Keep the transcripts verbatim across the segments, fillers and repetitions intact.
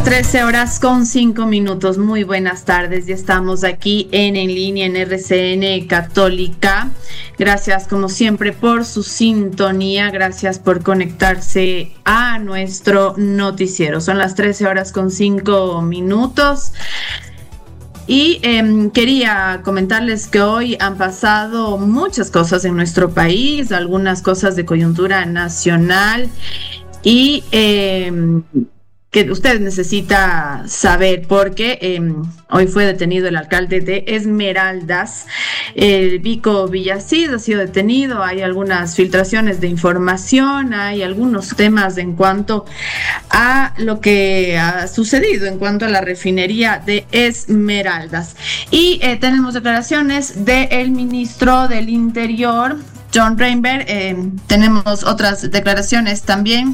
las trece horas con cinco minutos. Muy buenas tardes. Ya estamos aquí en En Línea en R C N Católica. Gracias como siempre por su sintonía. Gracias por conectarse a nuestro noticiero. Son las trece horas con cinco minutos. Y eh, quería comentarles que hoy han pasado muchas cosas en nuestro país, algunas cosas de coyuntura nacional y eh, que usted necesita saber porque eh, hoy fue detenido el alcalde de Esmeraldas, el Vico Villacís ha sido detenido. Hay algunas filtraciones de información, hay algunos temas en cuanto a lo que ha sucedido en cuanto a la refinería de Esmeraldas. Y eh, tenemos declaraciones del ministro del Interior, John Reinberg. Eh, tenemos otras declaraciones también.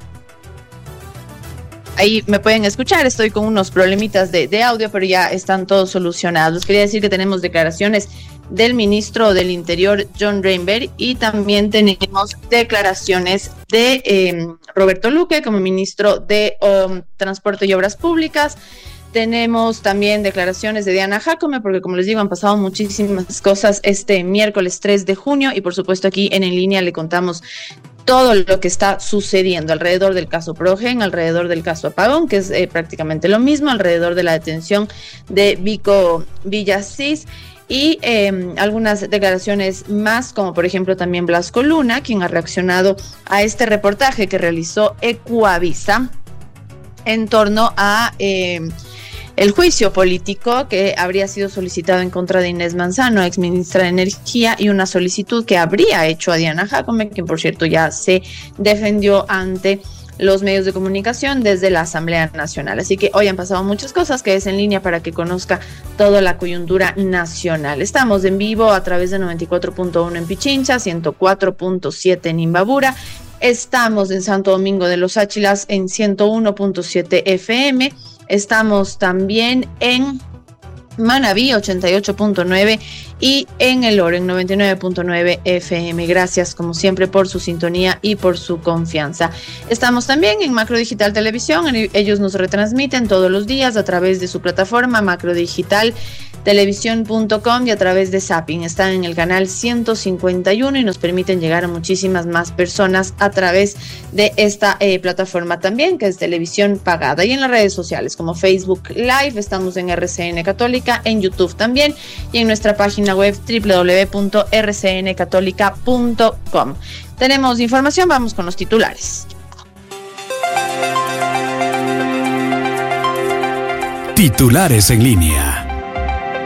Ahí me pueden escuchar, estoy con unos problemitas de, de audio, pero ya están todos solucionados. Quería decir que tenemos declaraciones del ministro del Interior, John Reinberg, y también tenemos declaraciones de eh, Roberto Luque como ministro de um, Transporte y Obras Públicas. Tenemos también declaraciones de Diana Jacome, porque como les digo, han pasado muchísimas cosas este miércoles tres de junio, y por supuesto aquí en En Línea le contamos todo lo que está sucediendo alrededor del caso Progen, alrededor del caso Apagón, que es eh, prácticamente lo mismo, alrededor de la detención de Vico Villacís y eh, algunas declaraciones más, como por ejemplo también Blasco Luna, quien ha reaccionado a este reportaje que realizó Ecuavisa en torno a eh, el juicio político que habría sido solicitado en contra de Inés Manzano, ex ministra de Energía, y una solicitud que habría hecho a Diana Jacome, quien por cierto ya se defendió ante los medios de comunicación desde la Asamblea Nacional. Así que hoy han pasado muchas cosas, que es En Línea para que conozca toda la coyuntura nacional. Estamos en vivo a través de noventa y cuatro punto uno en Pichincha, ciento cuatro punto siete en Imbabura. Estamos en Santo Domingo de los Áchilas en ciento uno punto siete F M. Estamos también en Manabí ochenta y ocho punto nueve y en El Oro en noventa y nueve punto nueve F M. Gracias como siempre por su sintonía y por su confianza. Estamos también en Macro Digital Televisión. Ellos nos retransmiten todos los días a través de su plataforma macro digital televisión punto com y a través de Zapping. Están en el canal ciento cincuenta y uno y nos permiten llegar a muchísimas más personas a través de esta eh, plataforma también, que es televisión pagada. Y en las redes sociales como Facebook Live, estamos en R C N Católica, en YouTube también y en nuestra página web doble u doble u doble u punto r c n católica punto com. Tenemos información, vamos con los titulares. Titulares en línea.